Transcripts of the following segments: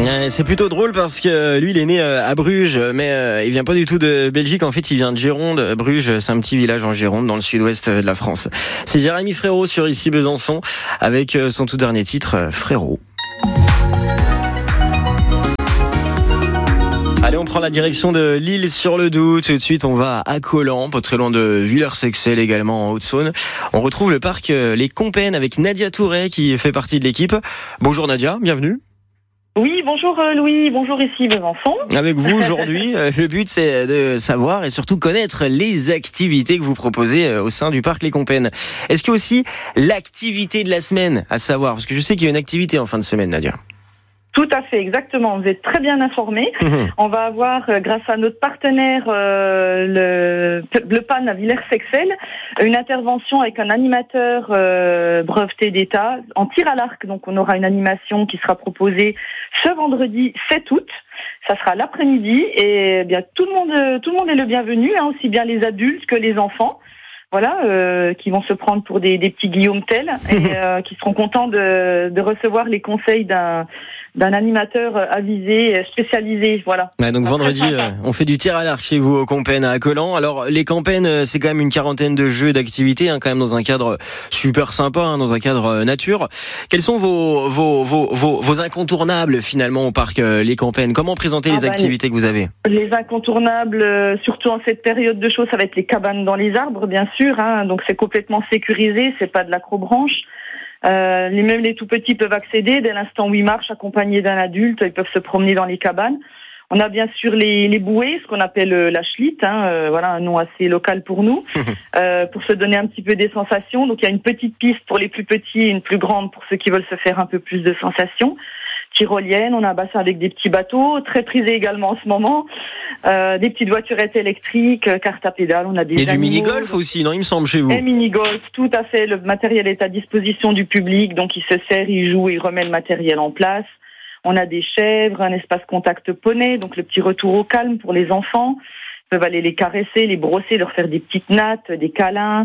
C'est plutôt drôle parce que lui, il est né à Bruges, mais il vient pas du tout de Belgique. En fait, il vient de Gironde. Bruges, c'est un petit village en Gironde, dans le sud-ouest de la France. C'est Jérémy Frérot sur Ici Besançon, avec son tout dernier titre, Frérot. Allez, on prend la direction de l'Isle-sur-le-Doubs. Tout de suite, on va à Caulans, pas très loin de Villers-Sexcel également, en Haute-Saône. On retrouve le parc Les Compennes avec Nadia Touret qui fait partie de l'équipe. Bonjour Nadia, bienvenue. Oui, bonjour Louis, bonjour ici Besançon. Avec vous aujourd'hui, le but c'est de savoir et surtout connaître les activités que vous proposez au sein du parc Les Compennes. Est-ce qu'il y a aussi l'activité de la semaine à savoir? Parce que je sais qu'il y a une activité en fin de semaine, Nadia. Tout à fait, exactement. Vous êtes très bien informés. On va avoir, grâce à notre partenaire, le PAN à Villers-Sexcel, une intervention avec un animateur breveté d'État en tir à l'arc. Donc, on aura une animation qui sera proposée ce vendredi 7 août. Ça sera l'après-midi et bien tout le monde est le bienvenu, hein, aussi bien les adultes que les enfants. Voilà, qui vont se prendre pour des petits Guillaume Tell et qui seront contents de recevoir les conseils d'un animateur avisé, spécialisé, voilà. Ouais, donc vendredi, on fait du tir à l'arc chez vous aux Compennes à Caulans. Alors les Compennes, c'est quand même une quarantaine de jeux, d'activités, hein, quand même dans un cadre super sympa, hein, dans un cadre nature. Quels sont vos incontournables finalement au parc Les Compennes? Comment présenter les activités que vous avez? Les incontournables, surtout en cette période de chaud, ça va être les cabanes dans les arbres, bien sûr, hein, donc c'est complètement sécurisé, c'est pas de l'acrobranche. Même les tout petits peuvent accéder dès l'instant où ils marchent accompagnés d'un adulte, ils peuvent se promener dans les cabanes. On a bien sûr les bouées, ce qu'on appelle la schlite, hein, voilà un nom assez local pour nous, pour se donner un petit peu des sensations. Donc il y a une petite piste pour les plus petits et une plus grande pour ceux qui veulent se faire un peu plus de sensations. Tyrolienne, on a un bassin avec des petits bateaux, très prisé également en ce moment, des petites voiturettes électriques, carte à pédales, on a des du mini-golf aussi, non, il me semble, chez vous? Et mini-golf, tout à fait, le matériel est à disposition du public, donc il se sert, il joue, il remet le matériel en place. On a des chèvres, un espace contact poney, donc le petit retour au calme pour les enfants. Ils peuvent aller les caresser, les brosser, leur faire des petites nattes, des câlins.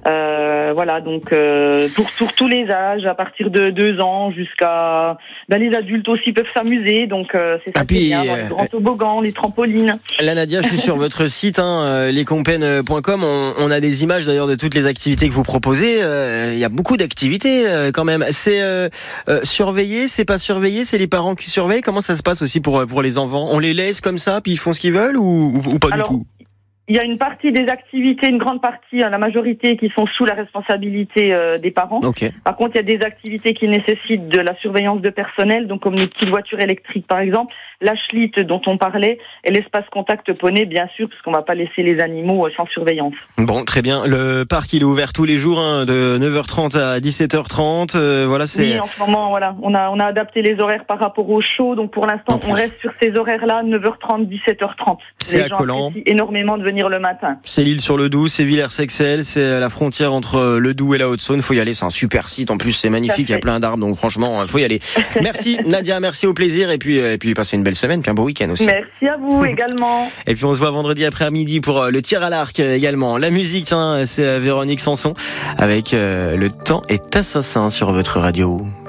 Voilà, donc pour tous les âges, à partir de 2 ans jusqu'à... les adultes aussi peuvent s'amuser, donc c'est ça qui est bien, dans les grands toboggans, les trampolines. Là, Nadia, je suis sur votre site, hein, lescompennes.com. On a des images d'ailleurs de toutes les activités que vous proposez. Il y a beaucoup d'activités quand même. C'est surveillé, c'est pas surveillé, c'est les parents qui surveillent. Comment ça se passe aussi pour les enfants? On les laisse comme ça, puis ils font ce qu'ils veulent ou pas du tout? Il y a une partie des activités, une grande partie, la majorité, qui sont sous la responsabilité des parents. Okay. Par contre, il y a des activités qui nécessitent de la surveillance de personnel, donc comme les petites voitures électriques, par exemple, la schlite dont on parlait, et l'espace contact poney, bien sûr, parce qu'on va pas laisser les animaux sans surveillance. Bon, très bien. Le parc, il est ouvert tous les jours, hein, de 9h30 à 17h30. Voilà, c'est... Oui, en ce moment, voilà, on a adapté les horaires par rapport au show, donc pour l'instant, on reste sur ces horaires-là, 9h30, 17h30. C'est à Caulans. Apprécient énormément de venir le matin. C'est l'Isle-sur-le-Doubs, c'est Villers-Sexcel, c'est la frontière entre le Doubs et la Haute-Saône. Faut y aller, c'est un super site. En plus, c'est magnifique, il y a plein d'arbres, donc franchement, faut y aller. Merci Nadia, merci, au plaisir, et puis passez une belle semaine, puis un beau week-end aussi. Merci à vous également. Et puis on se voit vendredi après-midi pour le tir à l'arc également. La musique, hein, c'est Véronique Sanson avec Le temps est assassin sur votre radio.